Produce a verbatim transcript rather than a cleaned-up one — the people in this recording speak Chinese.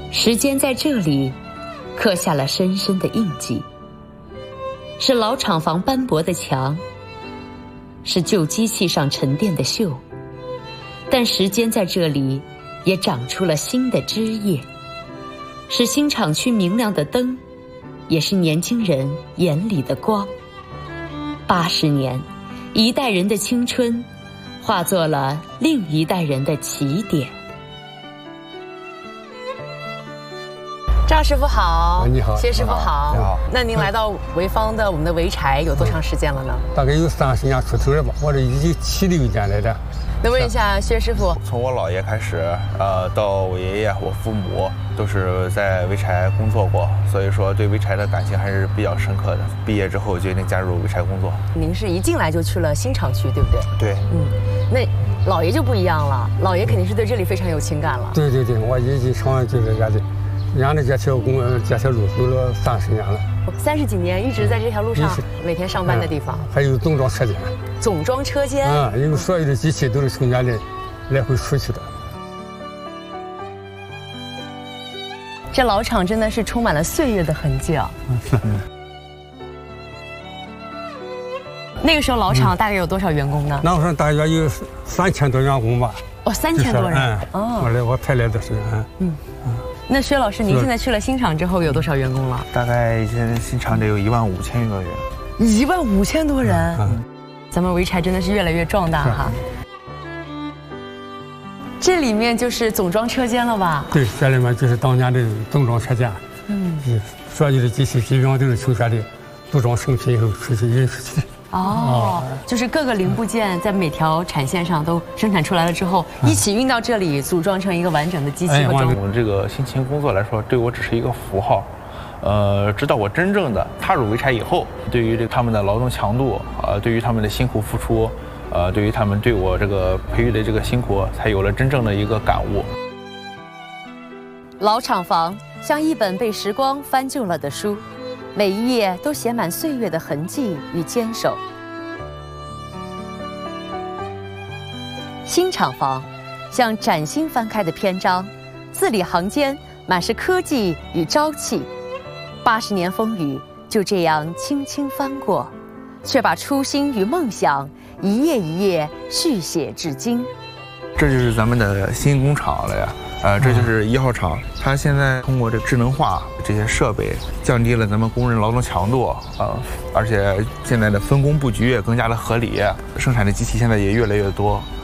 时间在这里刻下了深深的印记，是老厂房斑驳的墙，是旧机器上沉淀的锈，但时间在这里也长出了新的枝叶，是新厂区明亮的灯，也是年轻人眼里的光。八十年，一代人的青春化作了另一代人的起点。 赵师傅好， 你好， 薛师傅好。 你好。 那您来到潍坊的我们的潍柴有多长时间了呢？ 大概有三十年出头了吧，我这一九七六年来的。 能问一下薛师傅， 从我姥爷开始，呃，到我爷爷、我父母都是在潍柴工作过，所以说对潍柴的感情还是比较深刻的。毕业之后决定加入潍柴工作。 您是一进来就去了新厂区，对不对？ 对。 嗯，那姥爷就不一样了，姥爷肯定是对这里非常有情感了。 对对对，我一进厂就在这里，沿着这条公这条路走了三十年了。 三十几年一直在这条路上每天上班的地方。 嗯、还有总装车间。 总装车间。 啊、嗯，因为所有的机器都是从这里来回出去的。 这老厂真的是充满了岁月的痕迹啊。 嗯。 那个时候老厂大概有多少员工呢？ 那时候大约有三千多员工吧。 哦，三千多人。嗯、 哦。我来我才来的时候。嗯。嗯。 那薛老师，您现在去了新厂之后有多少员工了？ 大概现在新厂得有一万五千多人。 一万五千多人。嗯。咱们潍柴真的是越来越壮大哈。这里面就是总装车间了吧？ 对，这里面就是当年的总装车间。嗯。所有的机器基本上都是从这里组装成品以后出去运出去。 哦，就是各个零部件在每条产线上都生产出来了之后，一起运到这里，组装成一个完整的机器和装。 我们这个辛勤工作来说，对我只是一个符号。呃，直到我真正的踏入潍柴以后，对于这他们的劳动强度，呃，对于他们的辛苦付出，呃，对于他们对我这个培育的这个辛苦，才有了真正的一个感悟。 老厂房像一本被时光翻旧了的书，每一页都写满岁月的痕迹与坚守。新厂房像崭新翻开的篇章，字里行间满是科技与朝气。八十年风雨就这样轻轻翻过，却把初心与梦想一页一页续写至今。 这就是咱们的新工厂了呀，呃，这就是一号厂。它现在通过这智能化这些设备，降低了咱们工人劳动强度，呃，而且现在的分工布局也更加的合理，生产的机器现在也越来越多。